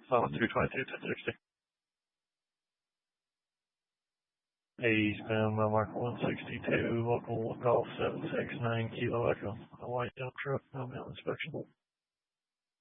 Solid 222, 1060. Eastbound by Mark 162, local golf 769 Kilo Echo. A white dump truck, no mail inspection.